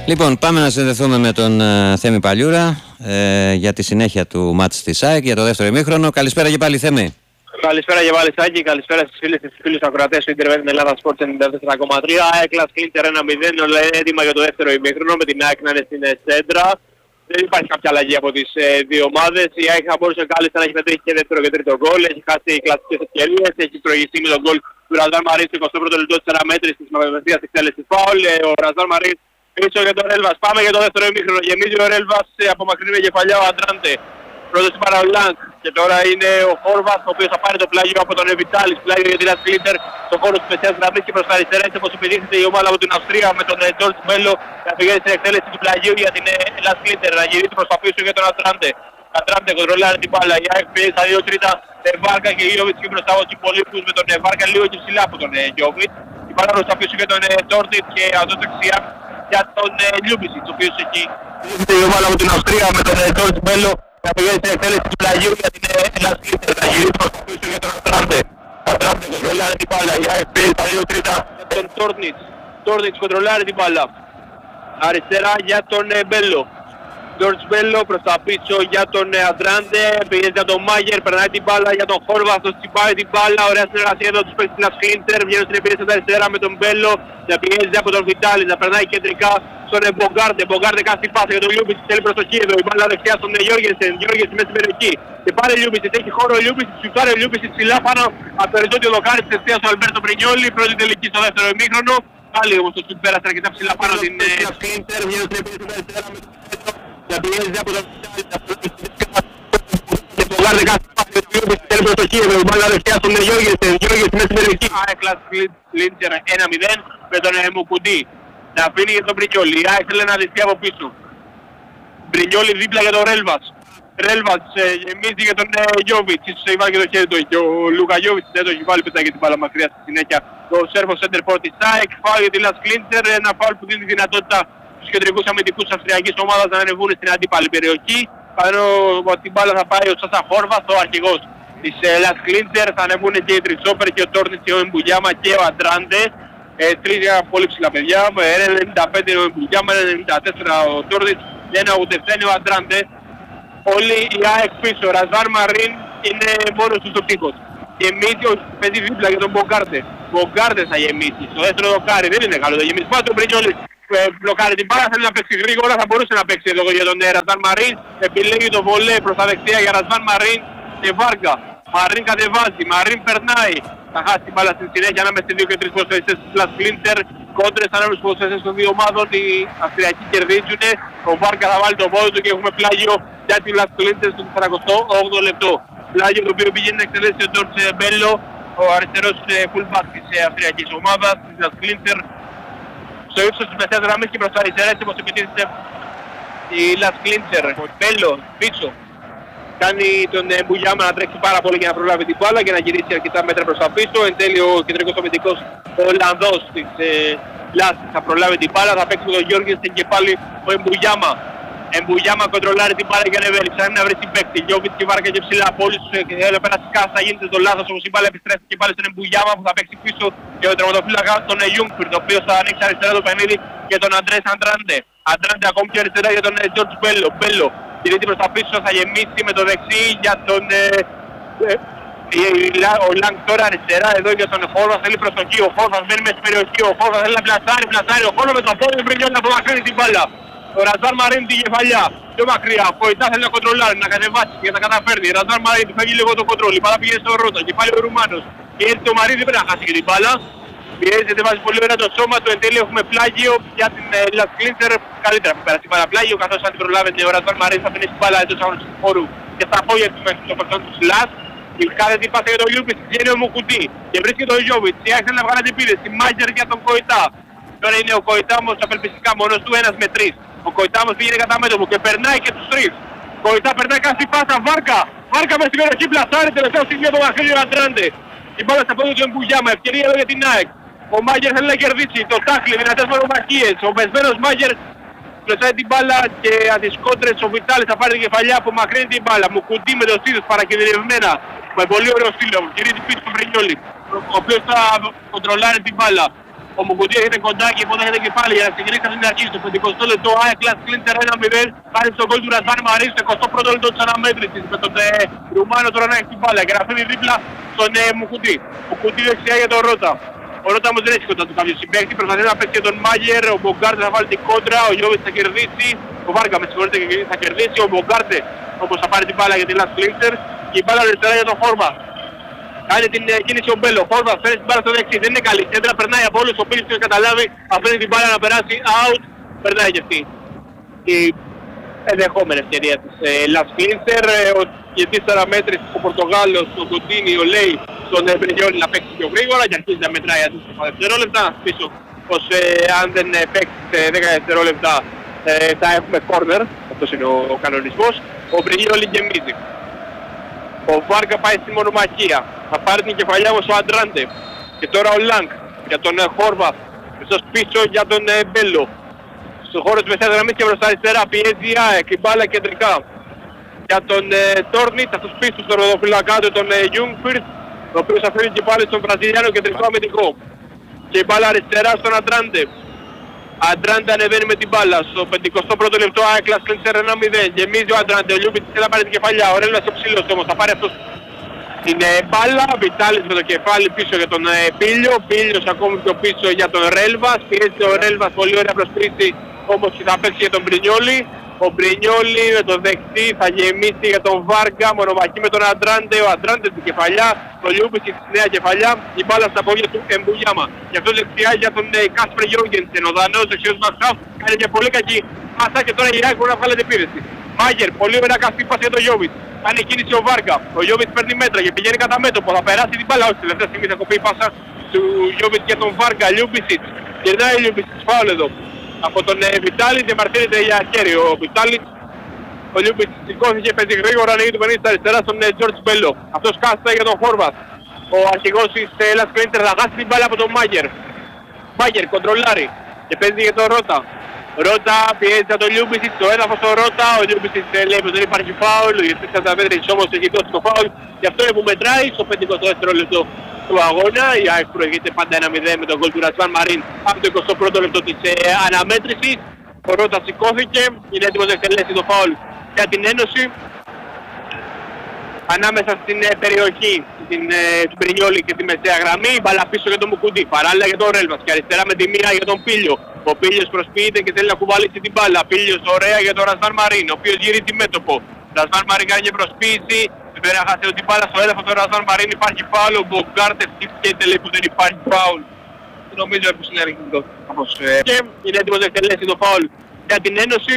Λοιπόν, πάμε να συνδεθούμε με τον Θέμη Παλιούρα για τη συνέχεια του μάτς της ΑΕΚ για το δεύτερο ημίχρονο. Καλησπέρα και πάλι, Θέμη. Καλησπέρα και πάλι, Σάκη. Καλησπέρα στις φίλες και στους φίλους ακροατές του Ιντερνετ Ελλάδα Sports 94,3. ΑΕΚ Λας Κλίντερ 1-0, όλα είναι έτοιμα για το δεύτερο ημίχρονο με την ΑΕΚ να είναι στην σέντρα. Δεν υπάρχει κάποια αλλαγή από τις δύο ομάδες. Η ΑΕΚ θα μπορούσε κάλλιστα να έχει πετύχει και δεύτερο και τρίτο γκολ. Έχει χάσει κλασικές ευκαιρίες. Έχει προηγηθεί με τον γκολ του Ραζάν Μαρίν στο 21ο λεπτό της 4 μέτρης της μαθηματικής εκτέλεσης φάουλ. Ο Ραζάν Μαρίν πίσω για τον Ρέλβας. Πάμε για το δεύτερο ημίχρονο. Γεμίζει ο Ρέλβας, απομακρύνει με κεφαλιά ο Αντράντε. Πρώτος στην Παραολάνκ και τώρα είναι ο Χόρβας ο οποίος θα πάρει το πλάγιο από τον Εβιτάλης. Πλάγιο για τη Λας Κλίντερ στο χώρο της μεσαίας γραμμής και προς τα αριστερά έτσι όπως επιδείχθηκε η ομάδα από την Αυστρία με τον Τζορτζ Μπέλο να πηγαίνει στην εκτέλεση του πλαγίου για την Λας Κλίντερ. Να γυρίσει προς τα πίσω για τον Αντράντε. Αντράντε κοντρολάρει την μπάλα. Η ΑΕΚ πιέζει στα 2 τρίτα Βάρκα και Γιώβιτς και μπροστά ως υπολείπους με τον Βάρκα λίγο και ψηλά από τον Γιώβιτς. Η μπάλα προς τα πίσω για τον Τόρτιτ και εδώ δεξιά για τον Λιούμπισιτς ο οποίος έχει η ομάδα από την Αυστρία με τον Τζορτζ Μπέλο να πηγαίνει στην εκτέλεση του πλαγίου για την Λας Κλίντερ. Να γυρίσει προς τα πίσω για τον Αντράντε. Αντράντε κοντρολάρει την μπάλα. Η ΑΕΚ πιέζει στα 2 τρίτα τον Τόρτιτς. Τόρτιτς κοντρολάρει την μπάλα. Αριστερά για τον Μπέλο. Τζορτζ Μπέλο προς τα πίσω για τον Αντράντε, πηγαίνει για τον Μάγερ, περνάει την μπάλα για τον Χόρβα, αυτός τσιπάει την μπάλα, ωραία συνεργασία εδώ τους παίκτες της Λας Κλίντερ, βγαίνουν στην επίθεση στα αριστερά με τον Μπέλο, να πηγαίνει από τον Βιτάλη, να περνάει κεντρικά στον Μπογκάρντε, Μπογκάρντε κάνει την πάσα για τον Λιούμπισιτς, θέλει προσοχή εδώ, η μπάλα δεξιά στον Γιώργενσεν, Γιώργενσεν μέσα στην περιοχή, και πάρει Λιούμπισιτς, έχει χώρο ο Λιούμπισιτς, σουτάρει ο Λιούμπισιτς ψηλά πάνω από το ριζόντιο δοκάρι της ευθείας του Αλμπέρτο Πρινιόλι, πρώτη τελική στο δεύτερο ημίχρονο, πάλι όμως το σουτ πέρασε αρκετά ψηλά πάνω την Λας Κλίντερ, βγαίνουν στην επίθεση στα αριστερά με τον να πηγαίνει από τον και το γάρδε κάθε πάση με τον Λιούμπισιτς, θέλει προσοχή εδώ, η μπάλα δεξιά στον Γιώργενσεν, Γιώργενσεν μέσα στην περιοχή. ΑΕΚ Λας Κλίντερ 1-0 με τον Μουκουντή. Να αφήνει για τον Μπρινιόλι, η ΑΕΚ θέλει να δυστεί από πίσω. Μπρινιόλι δίπλα για τον Ρέλβας. Ρέλβας γεμίζει για τον Γιώβιτς, ίσως έχει βάλει και το χέρι του και ο Λούκα Γιώβιτς δεν το έχει βάλει, πετάει και την μπάλα μακριά στη συνέχεια. Το σέρβο σέντερ φόρ της ΑΕΚ, φάουλ για τη Λας Κλίντερ, ένα φάουλ που δίνει δυνατότητα στους κεντρικούς αμυντικούς της Αυστριακής ομάδας να ανεβούν στην αντίπαλη περιοχή. Πάνω από την μπάλα θα πάει ο Σάσα Χόρβας, ο αρχηγός της Λας Κλίντερ, θα ανεβούν και η Τριτσόπερ και ο Τόρνιτς και ο Εμπουλιάμα και ο Αντράντε. Τρία πολύ ψηλά παιδιά, 1.95 ο Εμπουλιάμα, 1.94 ο Τόρνιτς, 1.87 ο Αντράντε. Όλοι οι ΑΕΚ πίσω, ο Ραζάν Μαρίν είναι μόνος του στο τείχος. Γεμίζει, παίζει δίπλα για τον Μπογκάρντε. Μπογκάρντε θα γεμίσει, στο δεύτερο δοκάρι δεν είναι καλό, θα γεμίσει. Πάνω τον Μπρινιόλι μπλοκάρει την μπάλα, θέλει να παίξει γρήγορα, θα μπορούσε να παίξει εδώ για τον Ραζάν Μαρίν. Επιλέγει το βολέ προς τα δεξιά για Ραζάν Μαρίν και Βάρκα. Μαρίν κατεβάζει, Μαρίν περνάει. Θα χάσει την μπάλα στη συνέχεια ανάμεσα στις 2 και 3 ποδοσφαιριστές της Λας Κλίντερ. Κόντρες ανάμεσα στους ποδοσφαιριστές των δύο ομάδων, οι Αυστριακοί κερδίζουν. Ο Βάρκα θα βάλει το πόδι του και έχουμε πλάγιο για τη Λας Κλίντερ στο 48ο λεπτό. Πλάγιο το οποίο πηγαίνει να εκτελέσει ο Τζορτζ Μπέλο, ο αριστερός fullback της Αυστριακής ομάδας της Λας Κλίντερ. Στο ύψος της μεσαίας γραμμής και προς τα αριστερά έτσι όπως επιτίθεται η Λας Κλίντερ. Μπέλο πίσω. Κάνει τον Μπουγιάμα να τρέξει πάρα πολύ για να προλάβει την μπάλα και να γυρίσει αρκετά μέτρα προς τα πίσω. Εν τέλει ο κεντρικός αμυντικός Ολλανδός της Λας θα προλάβει την μπάλα. Θα παίξει με τον Γιώργενσεν και πάλι ο Εμπουγιάμα. Εμπουγιάμα κοντρολάρει την μπάλα για Νεβέλη. Ψάχνει να βρει συμπαίκτη. Γιώβιτς και Βάρκα και ψηλά από όλους και θέλει να περάσει κάσα. Γίνεται το λάθος όμως η μπάλα επιστρέφει και πάλι στον Εμπουγιάμα που θα παίξει πίσω και ο τερματοφύλακα τον Γιούγκφιρτ ο οποίος θα ανοίξει αριστερά το παιχνίδι και τον Αντρές Αντράντε. Αντράντε ακόμη και αριστερά για τον Τζορτζ Μπέλο. Μπέλο κινείται προς τα πίσω, θα γεμίσει με το δεξί για τον ο Λάγκ τώρα αριστερά εδώ για τον Χόρβα, θέλει προσοχή, ο Χόρβας μένει μέσα στην περιοχή, ο Χόρβας θέλει να πλασάρει, ο Χόρβας με το πόδι Μπρινιόλι να απομακρύνει την μπάλα. Ο Ραζάν Μαρίν την κεφαλιά, πιο μακριά, ο Κοϊτά θέλει να κοντρολάρει, να κατεβάσει και να τα καταφέρνει. Ραζάν Μαρίν του φεύγει λίγο το κοντρόλ, η μπάλα πηγαίνει στο Ρότα και πάλι ο Ρουμάνος. Και έρθει το Μαρίν δεν πρέπει να χάσει και την μπάλα. Πιέζεται, βάζει πολύ ωραία το σώμα του, εν τέλει έχουμε πλάγιο για την Λας Κλίντερ. Καλύτερα που πέρασε την μπάλα πλάγιο, καθώς αν την προλάβετε ο Ραζάν Μαρίν θα πινέσει την μπάλα εντός αγωνιστικού χώρου και στα πόδια του μέχρι το παιχτών του Λας. Κάνει την πάσα για τον Λιούμπισιτς, βγαίνει ο Μουκουντή και βρίσκεται ο Γιώβιτς. Η ΑΕΚ θέλει να βγάλει την επίδεση, Μάγερ για τον Κοϊτά. Τώρα είναι ο Κοϊτά όμως απελπιστικά μόνος του 1 με 3. Ο Κοϊτά όμως πήγαινε κατά μέτωπο και περνάει και τους 3. Κοϊτά περνάει κάνει την πάσα, Βάρκα μες στην περιοχή, πλασάρει τελευταίο σημείο το μαχαίρι ο Αντράντε. Η μπάλα στα πόδια του Εμπουγιάμα, ευκαιρία εδώ για την ΑΕΚ. Ο Μάγερ θέλει να κερδίσει, το τάκλι, δυνατές μονομαχίες. Ο πεσμένος Μάγερ πλωσάει την μπάλα και από τις κόντρες ο Βιτάλης θα πάρει την κεφαλιά, απομακρύνει την μπάλα. Μουκουντή με το στήθος παρακινδυνευμένα. Με πολύ ωραίο στήλο, κυρίζει πίσω στον Πρινιόλι, ο οποίος θα κοντρολάρει την μπάλα. Ο Ο Μουκουντή έχετε κοντά και υποδέχεται και πάλι για να ξεκινήσει από την αρχή. Στο 50 λεπτό Άεκλας Κλίντερ 1-0. Κάνει στον γκολ του Ρασβάν Μαρίν στο 21ο λεπτό της αναμέτρησης. Με τον Ρουμάνο τώρα να έχει την μπάλα και να φύγει δίπλα στον Μουκουντή. Μουκουντή δεξιά για τον Ρώτα. Ο Ρώτα όμως δεν έχει κοντά του κάποιο συμπαίχτη. Προσπαθεί να παίξει τον Μάγερ. Ο Μπογκάρτε θα βάλει την κόντρα. Ο Γιώβιτς θα κερδίσει. Ο Βάρκα με συγχωρείτε θα κερδίσει. Ο Μπογκάρτε όπως θα πάρει την μπάλα για την Λας Κλίντερ. Και η μπάλα αριστερά για τον Χόρβα. Κάνει την κίνηση ο Μπέλο. Χόρβα φέρνει την μπάλα στο δεξί. Δεν είναι καλή. Κέντρα περνάει από όλους. Ο Πίλης έχει καταλάβει. Αφήνει την μπάλα να περάσει out. Περνάει και αυτή. Η ενδεχόμενη ευκαιρία της Λας Κλίντερ. Και 4 μέτρες ο Πορτογάλος, ο Κοντίνι, ο Λέι, στον Μπρινιόλι να παίξει πιο γρήγορα και αρχίζει να μετράει αντίστοιχα δευτερόλεπτα. Πίσω πως αν δεν παίξει 10 δευτερόλεπτα θα έχουμε corner. Αυτός είναι ο κανονισμός. Ο Μπρινιόλι γεμίζει. Ο Βάρκα πάει στη μονομαχία. Θα πάρει την κεφαλιά όμως ο Αντράντε. Και τώρα ο Λάνκ για τον Χόρβαθ. Μισός πίσω για τον Μπέλο. Στον χώρο της μεσαίας γραμμής και προς τα αριστερά πιέζει η ΑΕΚ, η μπάλα κεντρικά. Για τον Τόρνιτ, αυτός πίσω στον ροδοφυλακά του τον Γιούγκφιρτ, ο οποίος αφήνει και πάλι στον Βραζιλιάνο κεντρικό αμυντικό. Και η μπάλα αριστερά στον Αντράντε. Αντράντε ανεβαίνει με την μπάλα. Στο 51ο λεπτό Άεκλας Κλίντερ 1-0. Γεμίζει ο Αντράντε, ο Λιούμπιτς θέλει να πάρει την κεφαλιά. Ο Ρέλβας ο ψηλός όμως, θα πάρει αυτός την μπάλα. Βιτάλης με το κεφάλι πίσω για τον Πίλιο. Πίλιος ακόμη πιο πίσω για τον Ρέλβας. Πιέζει ο Ρέλβας, πολύ ωραία προσπίση όμως και θα παίξει για τον Μπρινιόλι. Ο Μπρινιόλι με το δεξί θα γεμίσει για τον Βάρκα, μονομαχή με τον Αντράντε, ο Αντράντε την κεφαλιά, το Λιούμπιτς στη νέα κεφαλιά, η μπάλα στα πόδια του Εμπουγιάμα. Γι' αυτό δεξιά για τον Κάσπερ Γιόργενσεν, ο Δανός δεξιός Μαξάου, κάνει μια πολύ κακή πάσα και τώρα η ΑΕΚ μπορεί να βγάλει επίθεση. Μάγερ, πολύ ωραία καστή πάσα για τον Γιόβιτς. Κάνει κίνηση ο Βάρκα, ο Γιόβιτς παίρνει μέτρα και πηγαίνει κατά μέτωπο, θα περάσει την μπάλα, όχι τελευταία στιγμή θα κοπεί η πάσα του Γιόβιτς για τον Βάρκα, Λιούμπιτς, κερδάει ο Λιούμπιτς, φάουλ εδώ. Από τον Βιτάλη διαμαρτύρεται για χέρι ο Βιτάλης. Ο Λιούμπιτς σηκώθηκε, παίζει γρήγορα, ανοίγει του 50 αριστερά στον Τζόρτζ Μπέλο. Αυτός κάθεται για τον Χόρβαθ. Ο αρχηγός της Ελλάς Κλίντερ θα χάσει την μπάλα από τον Μάγερ. Μάγερ κοντρολάρει και παίζει για τον Ρώτα. Ρώτα πιέζει από τον Λιούμπιτς, στο έδαφος τον Ρώτα. Ο Λιούμπιτς λέει πως δεν υπάρχει φάουλ, γιατί κατά μέτρηση όμως έχει δώσει το φάουλ. Γι' αυτό είναι που μετράει στο 52ο λεπτό του αγώνα. Η ΑΕΚ προηγείται πάντα 1-0 με τον γκολ του Ρασβάν Μαρίν από το 21ο λεπτό της αναμέτρησης. Ο Ρώτα σηκώθηκε, είναι έτοιμος να εκτελέσει το φάουλ για την Ένωση. Ανάμεσα στην περιοχή του Μπρινιόλι και τη μεσαία γραμμή, μπαλά πίσω για τον Μουκουντή, παράλληλα για τον Ρέλβας και αριστερά με τη μία για τον Πίλιο. Ο Πίλιος προσποιείται και θέλει να κουβαλήσει την μπάλα. Πίλιος ωραία για τον Ρασβάν Μαρίν, ο οποίος γυρίζει μέτωπο. Ρασβάν Μαρίν κάνει και προσποίηση. Δεν έχασε την μπάλα στο έδαφος του Ρασβάν Μαρίν, υπάρχει φάουλ. Ο Μπογκάρτε σκέφτεται λέει που δεν υπάρχει φάουλ. Νομίζω πως είναι αρκετό. Και είναι έτοιμος να εκτελέσει το φάουλ για την Ένωση.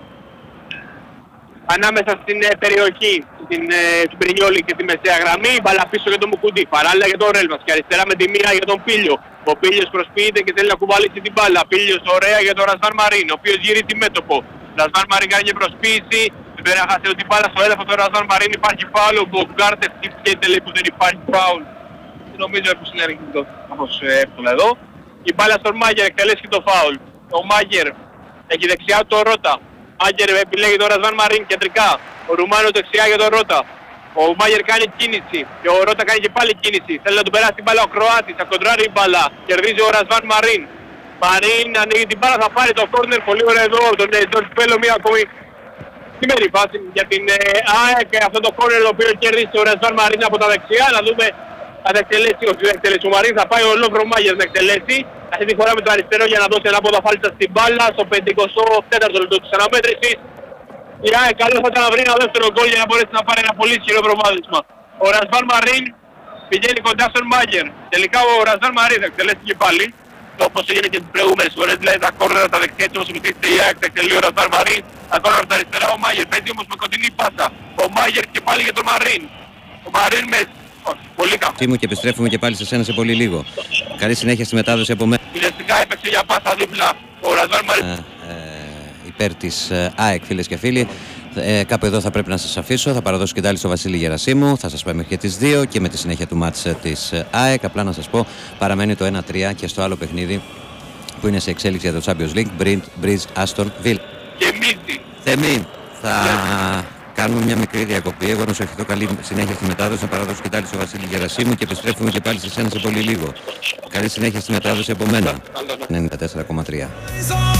Ανάμεσα στην περιοχή του Μπρινιόλι και τη μεσαία γραμμή, μπαλά πίσω για τον Μουκουντή, παράλληλα για τον Ρέλβας και αριστερά με τη μία για τον Πίλιο. Ο Πίλιος προσποιείται και θέλει να κουβαλήσει την μπάλα. Πίλιος ωραία για τον Ρασβάν Μαρίν, ο οποίος γυρίζει μέτωπο. Ρασβάν Μαρίν κάνει και προσποίηση. Δεν έχασε την μπάλα στο έδαφος του Ρασβάν Μαρίν, υπάρχει φάουλ. Ο Μπογκάρτε σκέφτεται λέει που δεν υπάρχει φάουλ. Νομίζω πως είναι αρκετό όπως εύκολα εδώ. Η μπάλα στον Μάγερ εκτελέσει το φάουλ. Ο Μάγερ έχει δεξιά το Ρώτα. Μάγερ επιλέγει τον Ρασβάν Μαρίν κεντρικά. Ο Ρουμάνος δεξιά για τον Ρώτα. Ο Μάγερ κάνει κίνηση και ο Ρώτα κάνει και πάλι κίνηση. Θέλει να του περάσει την μπάλα ο Κροάτης, θα κοντράρει η μπάλα. Κερδίζει ο Ρασβάν Μαρίν. Μαρίν ανοίγει την μπάλα, θα πάρει το κόρνερ. Πολύ ωραία εδώ τον Τζορτζ Μπέλο, μια ακόμη σημερινή φάση για την ΑΕΚ. Αυτό το κόρνερ το οποίο κερδίζει ο Ρασβάν Μαρίν από τα δεξιά. Να δούμε αν θα εκτελέσει, όχι θα εκτελέσει ο Μαρίν, θα πάει ο Λόβρο Μάγερ να εκτελέσει. Αυτή τη φορά με το αριστερό για να δώσει ένα πόδα φάλτσα στην μπάλα στο 54ο λεπτό της αναμέτρησης. Η ΑΕΚ καλό θα ήταν να βρει ένα δεύτερο γκολ για να μπορέσει να πάρει ένα πολύ ισχυρό προβάδισμα. Ο Ρασβάν Μαρίν πηγαίνει κοντά στον Μάγερ. Τελικά ο Ρασβάν Μαρίν θα εκτελέσει και πάλι. Όπως έγινε και τις προηγούμενες φορές, δηλαδή τα κόρνερα τα δεξιά έτσι όπως υποτίθεται η ΑΕΚ θα εκτελεί ο Ρασβάν Μαρίν. Τα κόρνερα τα αριστερά ο Μάγερ. Παίζει όμως με κοντινή πάσα. Ο Μάγερ και πάλι για τον Μαρίν. Ο Μαρίν με... Πολύ καλό. Και επιστρέφουμε και πάλι σε σένα σε πολύ λίγο. Καλή συνέχεια στη μετάδοση από μένα. Ιλεστικά έπαιξε για πάσα δίπλα ο Ρασβάν Μαρίν. Υπέρ της ΑΕΚ, φίλες και φίλοι. Κάπου εδώ θα πρέπει να σας αφήσω. Θα παραδώσω και πάλι στο Βασίλη Γερασίμου. Θα σας πω μέχρι και τις 2 και με τη συνέχεια του μάτς της ΑΕΚ. Απλά να σας πω, παραμένει το 1-3 και στο άλλο παιχνίδι που είναι σε εξέλιξη για το Champions League, Bridge Aston Villa. Γεμίζει. Θεμή, θα Κάνουμε μια μικρή διακοπή. Εγώ να σου ευχηθώ καλή συνέχεια στη μετάδοση. Να παραδώσω και τάλι στο Βασίλη Γερασίμου και επιστρέφουμε και πάλι σε σένα σε πολύ λίγο. Καλή συνέχεια στη μετάδοση από μένα. 94,3.